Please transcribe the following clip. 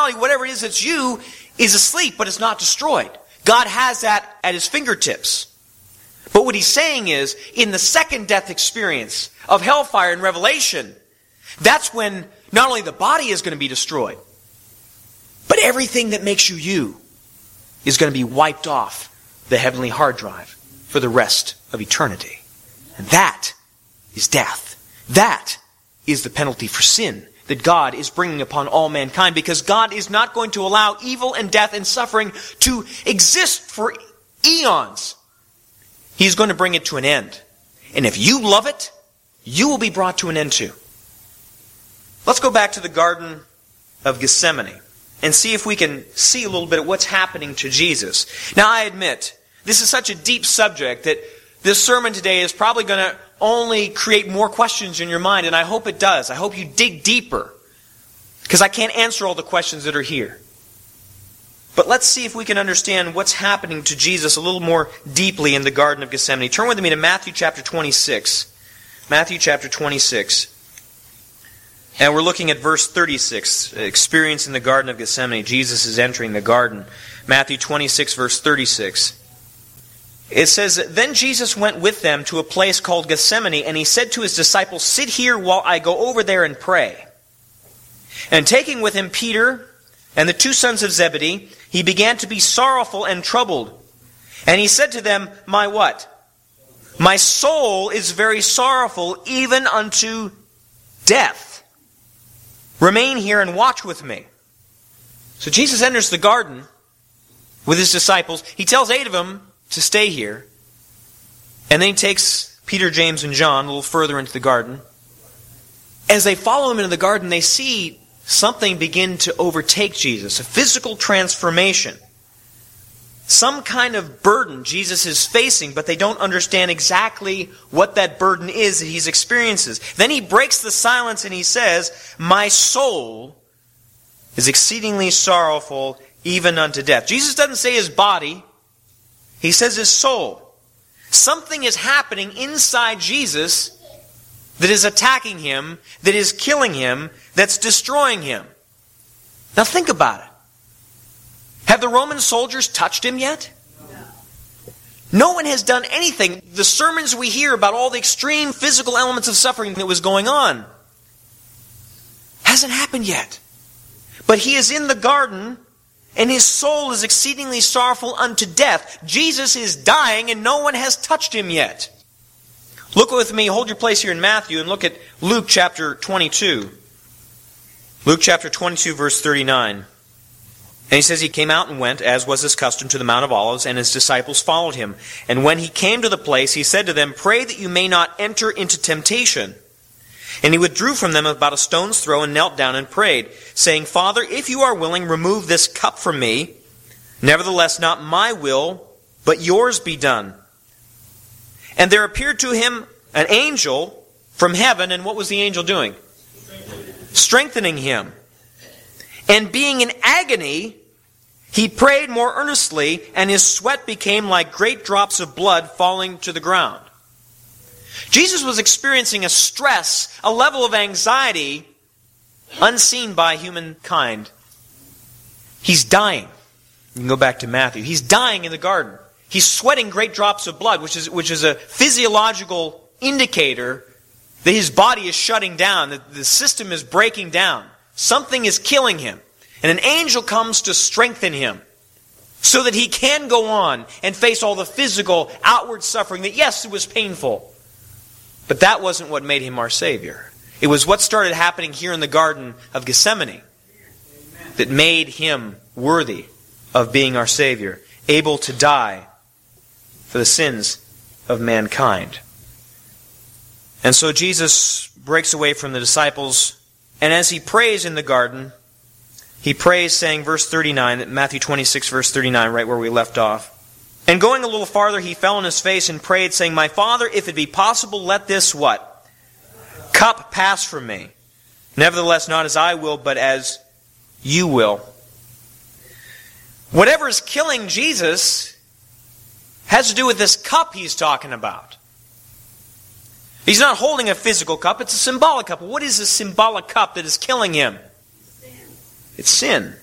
reality, whatever it is that's you is asleep, but it's not destroyed. God has that at His fingertips. But what He's saying is, in the second death experience of hellfire in Revelation, that's when not only the body is going to be destroyed, but everything that makes you you is going to be wiped off the heavenly hard drive for the rest of eternity. And that is death. That is the penalty for sin that God is bringing upon all mankind, because God is not going to allow evil and death and suffering to exist for eons. He's going to bring it to an end. And if you love it, you will be brought to an end too. Let's go back to the Garden of Gethsemane and see if we can see a little bit of what's happening to Jesus. Now, I admit, this is such a deep subject that this sermon today is probably going to only create more questions in your mind, and I hope it does. I hope you dig deeper, because I can't answer all the questions that are here. But let's see if we can understand what's happening to Jesus a little more deeply in the Garden of Gethsemane. Turn with me to Matthew chapter 26. Matthew chapter 26. And we're looking at verse 36, experience in the Garden of Gethsemane. Jesus is entering the garden. Matthew 26, verse 36. It says, Then Jesus went with them to a place called Gethsemane, and He said to His disciples, Sit here while I go over there and pray. And taking with Him Peter and the 2 sons of Zebedee, He began to be sorrowful and troubled. And He said to them, My what? My soul is very sorrowful, even unto death. Remain here and watch with me. So Jesus enters the garden with His disciples. He tells 8 of them to stay here. And then He takes Peter, James, and John a little further into the garden. As they follow Him into the garden, they see something begin to overtake Jesus. A physical transformation. Some kind of burden Jesus is facing, but they don't understand exactly what that burden is that He's experiences. Then He breaks the silence and He says, My soul is exceedingly sorrowful, even unto death. Jesus doesn't say His body. He says His soul. Something is happening inside Jesus that is attacking Him, that is killing Him, that's destroying Him. Now think about it. Have the Roman soldiers touched Him yet? No one has done anything. The sermons we hear about all the extreme physical elements of suffering that was going on hasn't happened yet. But He is in the garden, and His soul is exceedingly sorrowful unto death. Jesus is dying, and no one has touched Him yet. Look with me, hold your place here in Matthew, and look at Luke chapter 22. Luke chapter 22, verse 39. And He says, He came out and went, as was His custom, to the Mount of Olives, and His disciples followed Him. And when He came to the place, He said to them, Pray that you may not enter into temptation. And He withdrew from them about a stone's throw, and knelt down and prayed, saying, Father, if you are willing, remove this cup from me. Nevertheless, not my will, but yours be done. And there appeared to Him an angel from heaven, and what was the angel doing? Strengthening Him. And being in agony, He prayed more earnestly, and His sweat became like great drops of blood falling to the ground. Jesus was experiencing a stress, a level of anxiety unseen by humankind. He's dying. You can go back to Matthew. He's dying in the garden. He's sweating great drops of blood, which is a physiological indicator that his body is shutting down, that the system is breaking down. Something is killing him. And an angel comes to strengthen him so that he can go on and face all the physical, outward suffering that, yes, it was painful. But that wasn't what made Him our Savior. It was what started happening here in the Garden of Gethsemane that made Him worthy of being our Savior, able to die for the sins of mankind. And so Jesus breaks away from the disciples, and as He prays in the garden, He prays saying, verse 39, Matthew 26, verse 39, right where we left off. And going a little farther, He fell on His face and prayed, saying, My Father, if it be possible, let this what? Cup pass from me. Nevertheless, not as I will, but as you will. Whatever is killing Jesus has to do with this cup He's talking about. He's not holding a physical cup, it's a symbolic cup. What is a symbolic cup that is killing Him? It's sin.